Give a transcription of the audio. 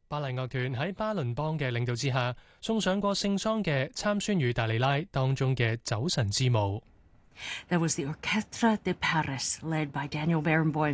巴黎樂團喺巴倫邦嘅領導之下，送上過聖桑嘅參孫與達利拉當中嘅酒神之舞。 That was the Orchestre de Paris, led by Daniel Barenboim.